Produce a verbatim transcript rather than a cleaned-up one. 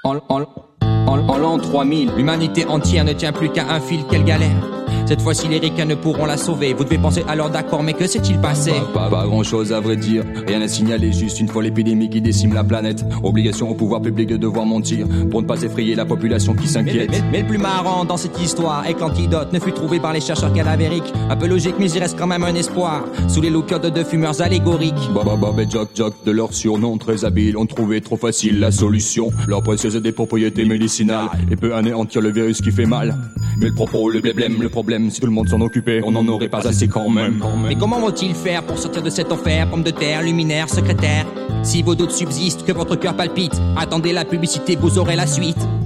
En, en, en, en l'an trois mille, l'humanité entière ne tient plus qu'à un fil, quelle galère. Cette fois-ci, les ricains ne pourront la sauver. Vous devez penser alors d'accord, mais que s'est-il passé? Pas, pas, pas grand-chose à vrai dire, rien à signaler, juste une folle épidémie qui décime la planète. Obligation au pouvoir public de devoir mentir pour ne pas effrayer la population qui s'inquiète. Mais, mais, mais le plus marrant dans cette histoire est que l'antidote ne fut trouvé par les chercheurs cadavériques. Un peu logique, mais il reste quand même un espoir sous les locuires de deux fumeurs allégoriques. Bah bah bah, et Jock Jock, de leur surnom très habile, ont trouvé trop facile la solution. Leur précieuse des propriétés médicinales et peut anéantir le virus qui fait mal. Mais le propos, le blême, le problème, si tout le monde s'en occupait, on n'en aurait pas assez quand même. Mais comment vont-ils faire pour sortir de cet enfer? Pomme de terre, luminaire, secrétaire. Si vos doutes subsistent, que votre cœur palpite, attendez la publicité, vous aurez la suite.